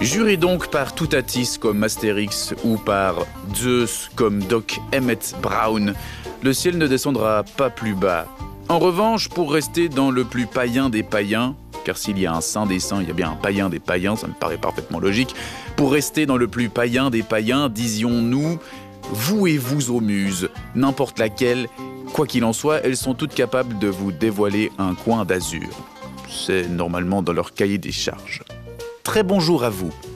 Juré donc par Toutatis comme Astérix ou par Zeus comme Doc Emmett Brown, le ciel ne descendra pas plus bas. En revanche, pour rester dans le plus païen des païens, car s'il y a un saint des saints, il y a bien un païen des païens, ça me paraît parfaitement logique. Pour rester dans le plus païen des païens, disions-nous, vouez-vous aux muses, n'importe laquelle, quoi qu'il en soit, elles sont toutes capables de vous dévoiler un coin d'azur. C'est normalement dans leur cahier des charges. Très bonjour à vous.